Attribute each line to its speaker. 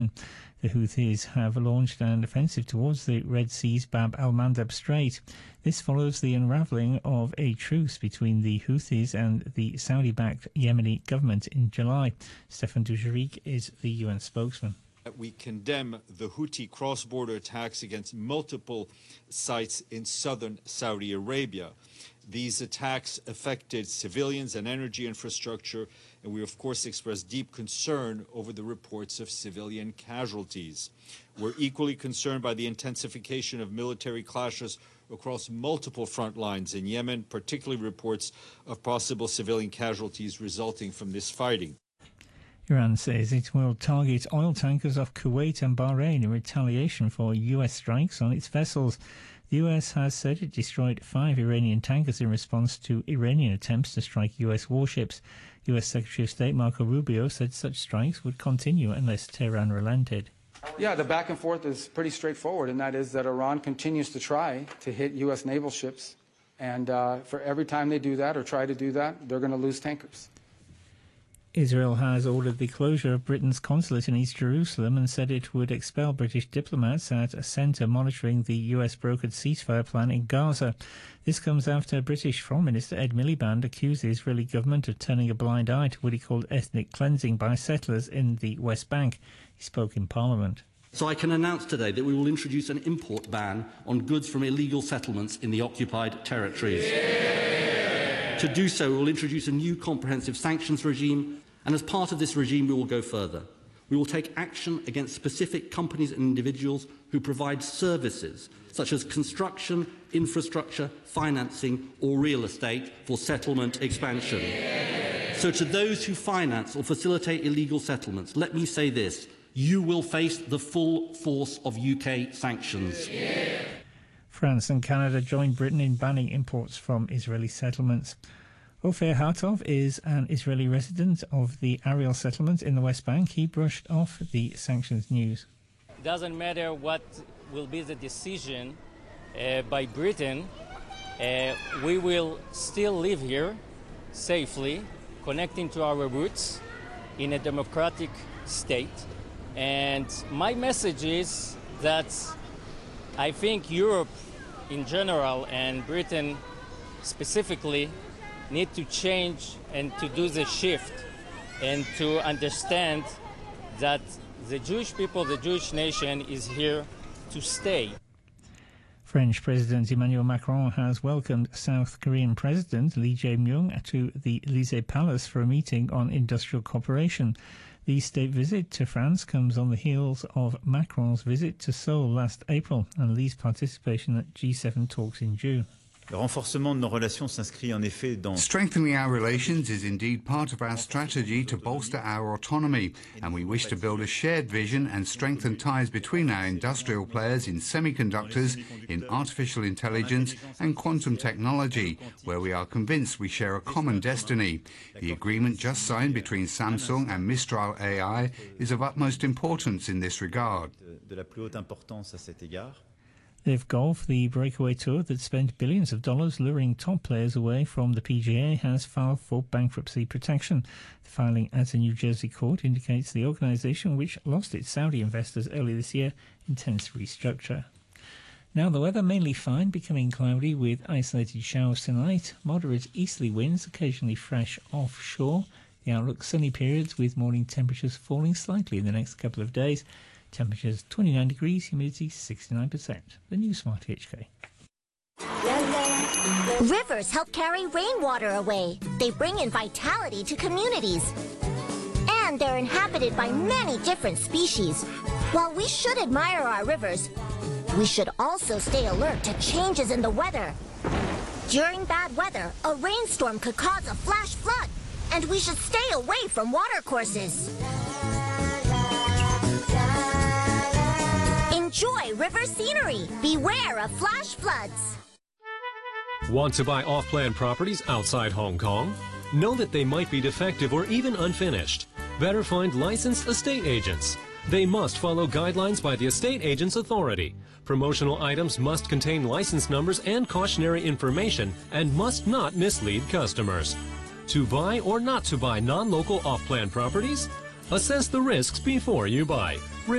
Speaker 1: The Houthis have launched an offensive towards the Red Sea's Bab al-Mandab Strait. This follows the unravelling of a truce between the Houthis and the Saudi-backed Yemeni government in July. Stefan Dujarric is the UN spokesman.
Speaker 2: We condemn the Houthi cross-border attacks against multiple sites in southern Saudi Arabia. These attacks affected civilians and energy infrastructure, and we, of course, express deep concern over the reports of civilian casualties. We're equally concerned by the intensification of military clashes across multiple front lines in Yemen, particularly reports of possible civilian casualties resulting from this fighting.
Speaker 1: Iran says it will target oil tankers off Kuwait and Bahrain in retaliation for US strikes on its vessels. The US has said it destroyed 5 Iranian tankers in response to Iranian attempts to strike US warships. US Secretary of State Marco Rubio said such strikes would continue unless Tehran relented.
Speaker 3: Yeah, the back and forth is pretty straightforward, and that is that Iran continues to try to hit US naval ships. And for every time they do that or try to do that, they're going to lose tankers.
Speaker 1: Israel has ordered the closure of Britain's consulate in East Jerusalem and said it would expel British diplomats at a centre monitoring the US-brokered ceasefire plan in Gaza. This comes after British Foreign Minister Ed Miliband accused the Israeli government of turning a blind eye to what he called ethnic cleansing by settlers in the West Bank. He spoke in Parliament.
Speaker 4: So I can announce today that we will introduce an import ban on goods from illegal settlements in the occupied territories. To do so, we will introduce a new comprehensive sanctions regime, and as part of this regime, we will go further. We will take action against specific companies and individuals who provide services such as construction, infrastructure, financing, or real estate for settlement expansion. So to those who finance or facilitate illegal settlements, let me say this: you will face the full force of UK sanctions.
Speaker 1: France and Canada joined Britain in banning imports from Israeli settlements. Ofer Hartov is an Israeli resident of the Ariel settlement in the West Bank. He brushed off the sanctions news.
Speaker 5: It doesn't matter what will be the decision by Britain. We will still live here safely, connecting to our roots in a democratic state. And my message is that I think Europe in general and Britain specifically need to change and to do the shift and to understand that the Jewish people, the Jewish nation is here to stay.
Speaker 1: French President Emmanuel Macron has welcomed South Korean President Lee Jae-myung to the Élysée Palace for a meeting on industrial cooperation. The state visit to France comes on the heels of Macron's visit to Seoul last April and Lee's participation at G7 talks in June.
Speaker 6: Strengthening our relations is indeed part of our strategy to bolster our autonomy, and we wish to build a shared vision and strengthen ties between our industrial players in semiconductors, in artificial intelligence and quantum technology, where we are convinced we share a common destiny. The agreement just signed between Samsung and Mistral AI is of utmost importance in this regard.
Speaker 1: Live Golf, the breakaway tour that spent billions of dollars luring top players away from the PGA, has filed for bankruptcy protection. The filing at a New Jersey court indicates the organisation, which lost its Saudi investors early this year, intends to restructure. Now the weather mainly fine, becoming cloudy with isolated showers tonight. Moderate easterly winds, occasionally fresh offshore. The outlook sunny periods with morning temperatures falling slightly in the next couple of days. Temperatures 29 degrees, humidity 69%. The new Smart HK.
Speaker 7: Rivers help carry rainwater away. They bring in vitality to communities. And they're inhabited by many different species. While we should admire our rivers, we should also stay alert to changes in the weather. During bad weather, a rainstorm could cause a flash flood, and we should stay away from watercourses. Enjoy river scenery. Beware of flash floods.
Speaker 8: Want to buy off-plan properties outside Hong Kong? Know that they might be defective or even unfinished. Better find licensed estate agents. They must follow guidelines by the Estate Agents Authority. Promotional items must contain license numbers and cautionary information and must not mislead customers. To buy or not to buy non-local off-plan properties? Assess the risks before you buy.